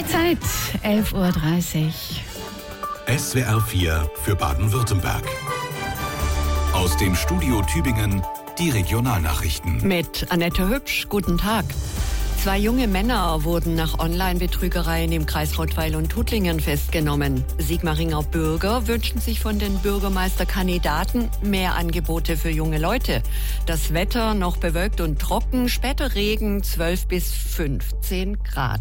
Die Zeit, 11.30 Uhr. SWR 4 für Baden-Württemberg. Aus dem Studio Tübingen die Regionalnachrichten. Mit Annette Hübsch, guten Tag. 2 junge Männer wurden nach Online-Betrügereien im Kreis Rottweil und Tuttlingen festgenommen. Sigmaringer Bürger wünschen sich von den Bürgermeisterkandidaten mehr Angebote für junge Leute. Das Wetter noch bewölkt und trocken, später Regen, 12 bis 15 Grad.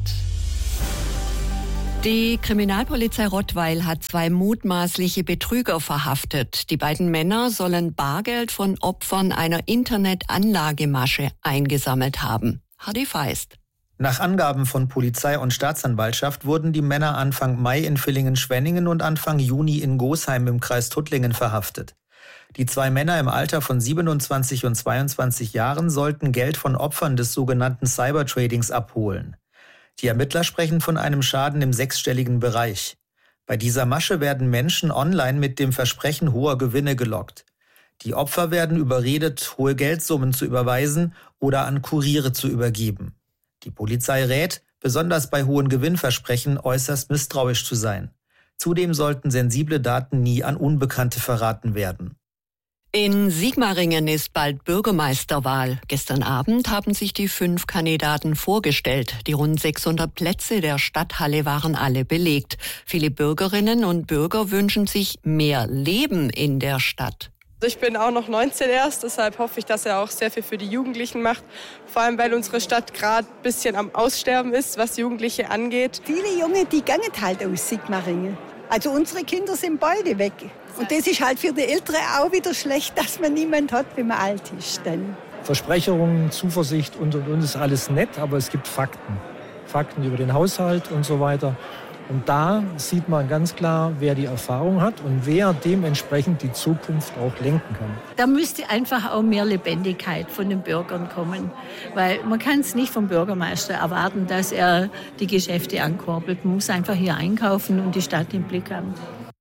Die Kriminalpolizei Rottweil hat 2 mutmaßliche Betrüger verhaftet. Die beiden Männer sollen Bargeld von Opfern einer Internetanlagemasche eingesammelt haben. Hardy Feist. Nach Angaben von Polizei und Staatsanwaltschaft wurden die Männer Anfang Mai in Villingen-Schwenningen und Anfang Juni in Gosheim im Kreis Tuttlingen verhaftet. Die 2 Männer im Alter von 27 und 22 Jahren sollten Geld von Opfern des sogenannten Cybertradings abholen. Die Ermittler sprechen von einem Schaden im 6-stelligen Bereich. Bei dieser Masche werden Menschen online mit dem Versprechen hoher Gewinne gelockt. Die Opfer werden überredet, hohe Geldsummen zu überweisen oder an Kuriere zu übergeben. Die Polizei rät, besonders bei hohen Gewinnversprechen äußerst misstrauisch zu sein. Zudem sollten sensible Daten nie an Unbekannte verraten werden. In Sigmaringen ist bald Bürgermeisterwahl. Gestern Abend haben sich die 5 Kandidaten vorgestellt. Die rund 600 Plätze der Stadthalle waren alle belegt. Viele Bürgerinnen und Bürger wünschen sich mehr Leben in der Stadt. Ich bin auch noch 19 erst, deshalb hoffe ich, dass er auch sehr viel für die Jugendlichen macht. Vor allem, weil unsere Stadt gerade ein bisschen am Aussterben ist, was Jugendliche angeht. Viele Junge, die gehen halt aus Sigmaringen. Also unsere Kinder sind beide weg. Und das ist halt für die Ältere auch wieder schlecht, dass man niemand hat, wenn man alt ist. Dann. Versprechungen, Zuversicht und ist alles nett, aber es gibt Fakten. Fakten über den Haushalt und so weiter. Und da sieht man ganz klar, wer die Erfahrung hat und wer dementsprechend die Zukunft auch lenken kann. Da müsste einfach auch mehr Lebendigkeit von den Bürgern kommen. Weil man kann es nicht vom Bürgermeister erwarten, dass er die Geschäfte ankurbelt. Man muss einfach hier einkaufen und die Stadt im Blick haben.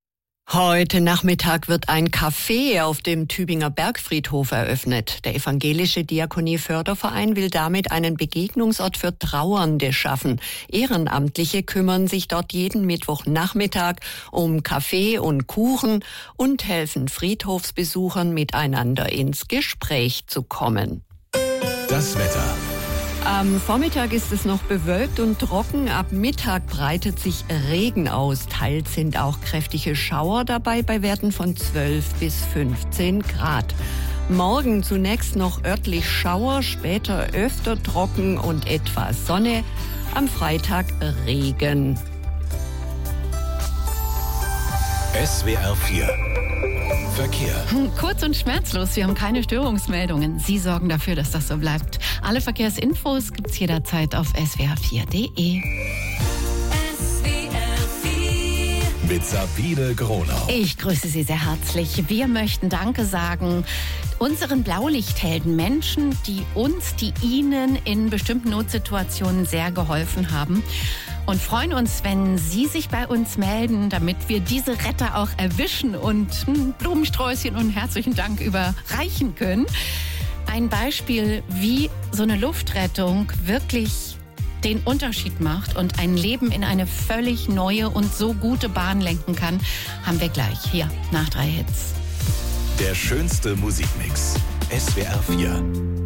Heute Nachmittag wird ein Café auf dem Tübinger Bergfriedhof eröffnet. Der evangelische Diakonie-Förderverein will damit einen Begegnungsort für Trauernde schaffen. Ehrenamtliche kümmern sich dort jeden Mittwochnachmittag um Kaffee und Kuchen und helfen Friedhofsbesuchern miteinander ins Gespräch zu kommen. Das Wetter. Am Vormittag ist es noch bewölkt und trocken. Ab Mittag breitet sich Regen aus. Teils sind auch kräftige Schauer dabei bei Werten von 12 bis 15 Grad. Morgen zunächst noch örtlich Schauer, später öfter trocken und etwas Sonne. Am Freitag Regen. SWR 4 Verkehr. Kurz und schmerzlos, wir haben keine Störungsmeldungen. Sie sorgen dafür, dass das so bleibt. Alle Verkehrsinfos gibt's jederzeit auf swr4.de. Mit Sabine Gronau. Ich grüße Sie sehr herzlich. Wir möchten Danke sagen unseren Blaulichthelden, Menschen, die uns, die Ihnen in bestimmten Notsituationen sehr geholfen haben. Und freuen uns, wenn Sie sich bei uns melden, damit wir diese Retter auch erwischen und Blumensträußchen und herzlichen Dank überreichen können. Ein Beispiel, wie so eine Luftrettung wirklich den Unterschied macht und ein Leben in eine völlig neue und so gute Bahn lenken kann, haben wir gleich hier nach 3 Hits. Der schönste Musikmix. SWR 4.